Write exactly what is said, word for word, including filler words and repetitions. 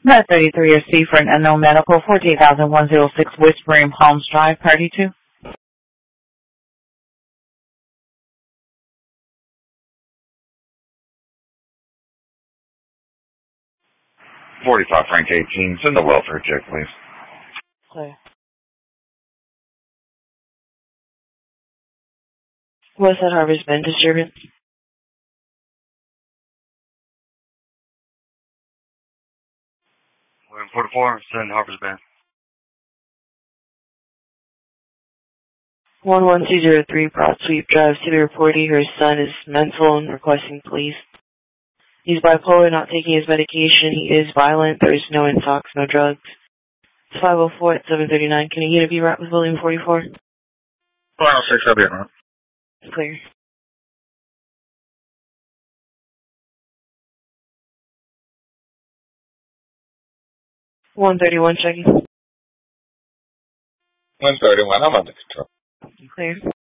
Not thirty-three or C for an unknown medical, fourteen thousand one hundred six Whispering Palms Drive, party two. forty-five Frank eighteen. Send the welfare check, please. Clear. What's that Harvest Bend disturbance? William forty-four, send Harvest Bend. one one two zero three Broad Sweep Drive, city reporting her son is mental and requesting police. He's bipolar, not taking his medication. He is violent. There is no intox, no drugs. It's five oh four at seven thirty-nine. Can you get a B route with William forty-four? four oh six, I'll be at route. Clear. one thirty-one checking. one thirty-one, I'm under control. Clear.